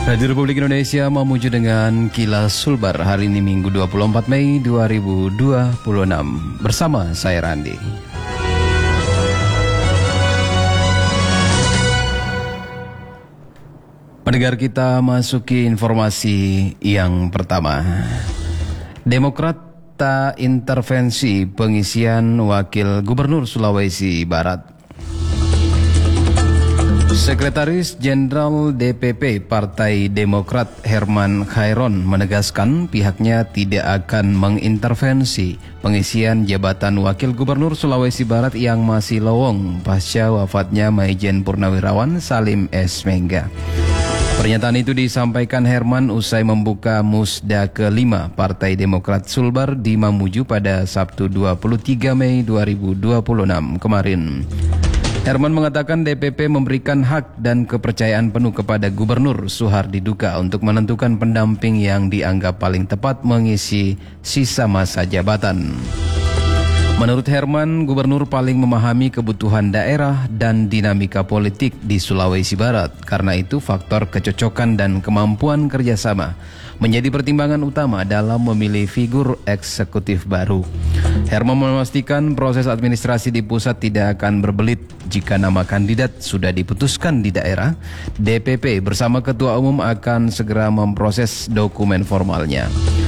Radio Republik Indonesia memuju dengan Kilas Sulbar hari ini Minggu 24 Mei 2026 bersama saya Randi. Pendengar, kita masuki informasi yang pertama. Demokrat tak intervensi pengisian Wakil Gubernur Sulawesi Barat. Sekretaris Jenderal DPP Partai Demokrat Herman Khairon menegaskan pihaknya tidak akan mengintervensi pengisian jabatan Wakil Gubernur Sulawesi Barat yang masih lowong pasca wafatnya Maijen Purnawirawan Salim S. Mengga. Pernyataan itu disampaikan Herman usai membuka musda ke-5 Partai Demokrat Sulbar di Mamuju pada Sabtu 23 Mei 2026 kemarin. Herman mengatakan DPP memberikan hak dan kepercayaan penuh kepada Gubernur Suhardi Duka untuk menentukan pendamping yang dianggap paling tepat mengisi sisa masa jabatan. Menurut Herman, Gubernur paling memahami kebutuhan daerah dan dinamika politik di Sulawesi Barat. Karena itu faktor kecocokan dan kemampuan kerjasama menjadi pertimbangan utama dalam memilih figur eksekutif baru. Herman memastikan proses administrasi di pusat tidak akan berbelit jika nama kandidat sudah diputuskan di daerah. DPP bersama Ketua Umum akan segera memproses dokumen formalnya.